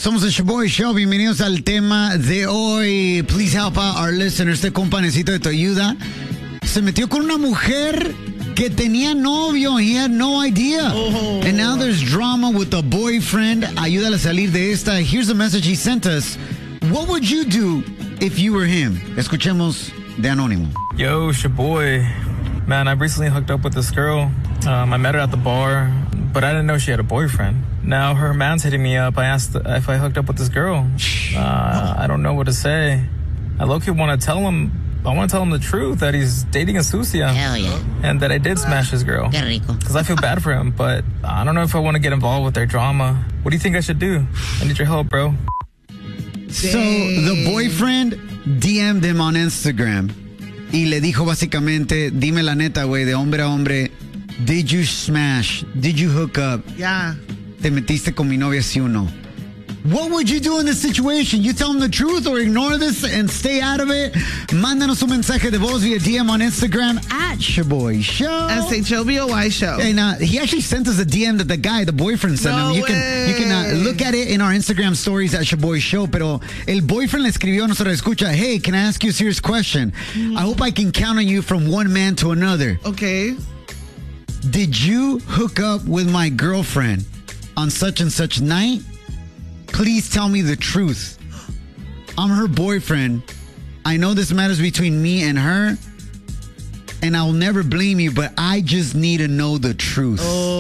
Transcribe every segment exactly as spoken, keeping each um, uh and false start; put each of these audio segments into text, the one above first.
Somos el Shaboy Show. Bienvenidos al tema de hoy. Please help out our listeners. Este compa necesito de tu ayuda. Se metió con una mujer que tenía novio. He had no idea. Oh. And now there's drama with a boyfriend. Ayúdale a salir de esta. Here's the message he sent us. What would you do if you were him? Escuchemos de Anónimo. Yo, Shaboy. Man, I recently hooked up with this girl. Um, I met her at the bar, but I didn't know she had a boyfriend. Now her man's hitting me up. I asked if I hooked up with this girl. Uh, I don't know what to say. I low-key want to tell him, I want to tell him the truth, that he's dating a sucia. Hell yeah. And that I did smash his girl. Qué rico. Because I feel bad for him, but I don't know if I want to get involved with their drama. What do you think I should do? I need your help, bro. So the boyfriend D M'd him on Instagram y le dijo básicamente, dime la neta, güey, de hombre a hombre, did you smash? Did you hook up? Yeah. ¿Te metiste con mi novia, sí o no? What would you do in this situation? You tell him the truth or ignore this and stay out of it? Mándanos un mensaje de voz via D M on Instagram at Shaboy Show. S H O B O Y Show. And uh, he actually sent us a D M that the guy, the boyfriend sent no him. You way. can you can uh, look at it in our Instagram stories at Shaboy Show. Pero el boyfriend le escribió a nuestra escucha, hey, can I ask you a serious question? Mm. I hope I can count on you from one man to another. Okay. Did you hook up with my girlfriend on such and such night? Please tell me the truth. I'm her boyfriend. I know this matters between me and her, and I'll never blame you, but I just need to know the truth.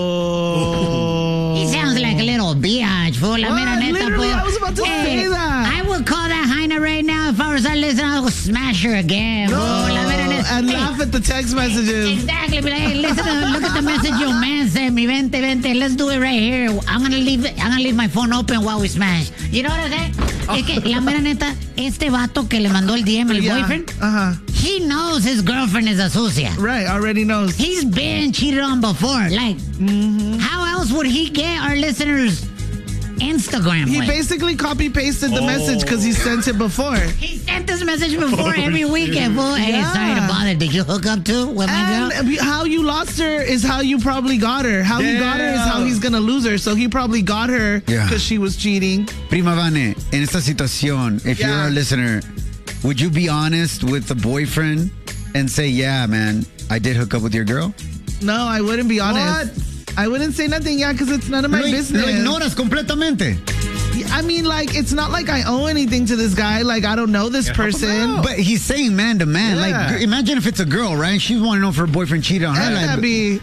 Oh. He sounds like a little biatch, fool. La mera neta, literally, pues. I was about to hey, say that. I would call that Heina right now if I was her listener. I would smash her again, No. fool. La mera neta. And Hey, laugh at the text messages. Exactly. But hey, listen, to, look at the message your man sent me. Vente, vente. Let's do it right here. I'm gonna leave. I'm gonna leave my phone open while we smash. You know what I'm saying? Oh. Es que la mera neta, este vato que le mandó el D M, el Yeah. boyfriend, Uh-huh. he knows his girlfriend is a sucia. Right, already knows. He's been cheated on before. Like, Mm-hmm. how else would he get our listeners' Instagram? He with? basically copy-pasted the Oh. message because he sent it before. He sent this message before every weekend, fool. Hey, Yeah. sorry to bother. Did you hook up too with my girl? And how you lost her is how you probably got her. How he got her is how he's going to lose her. So he probably got her because Yeah. she was cheating. Prima Vane, en esta situación, if Yeah. you're our listener, would you be honest with the boyfriend and say, yeah, man, I did hook up with your girl? No, I wouldn't be honest. I wouldn't say nothing, yeah, because it's none of my Lo, business. lo ignoras completamente. I mean, like, it's not like I owe anything to this guy. Like, I don't know this person. But he's saying man to man. Yeah. Like, imagine if it's a girl, right? She want to know if her boyfriend cheated on her. That Like, would be.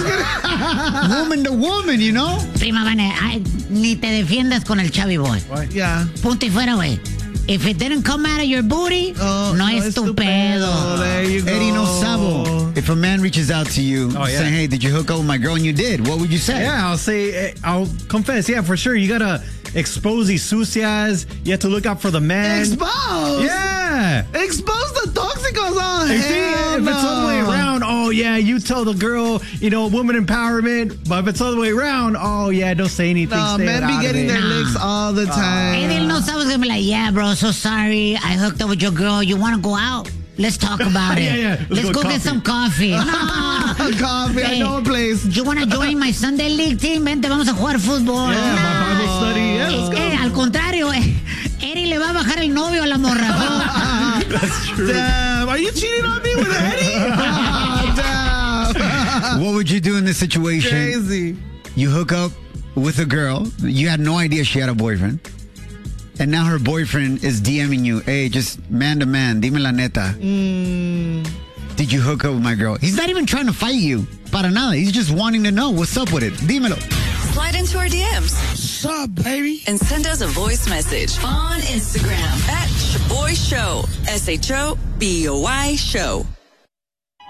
woman to woman, you know? Prima Vane, ay, ni te defiendas con el Chavi boy. Yeah. Punto y fuera, güey. If it didn't come out of your booty, Oh, no, es tu pedo. There you go. Eddie no sabo. If a man reaches out to you Oh, yeah. saying, hey, did you hook up with my girl? And you did. What would you say? Yeah, I'll say, I'll confess. Yeah, for sure. You gotta expose these sucias. You have to look out for the man. Expose. Yeah. Expose the toxicos. Oh, You see, hell if no. it's all the way around, oh yeah, you tell the girl, you know, woman empowerment. But if it's all the way around, oh yeah, don't say anything. No, stay men out be of getting it. their Nah. licks all the time. Eddie no sabes gonna be like, yeah, bro, so sorry. I hooked up with your girl. You want to go out? Let's talk about it. Yeah, yeah. Let's Let's, go go, get coffee. some coffee. No. Coffee, I Hey, know a place. You want to join my Sunday League team? Vente, vamos a jugar fútbol. Yeah, my Bible study. Yeah, let's go. Eh, al contrario, eh, Eddie le va a bajar el novio a la morra. That's true. Damn, are you cheating on me with Eddie? Oh, damn. What would you do in this situation? Crazy. You hook up with a girl. You had no idea she had a boyfriend. And now her boyfriend is DMing you. Hey, just man to man. Dime la neta. Mm. Did you hook up with my girl? He's not even trying to fight you. Para nada. He's just wanting to know what's up with it. Dímelo. Slide into our D Ms. What's up, baby? And send us a voice message on Instagram at Shaboy Show. S H O B O Y Show.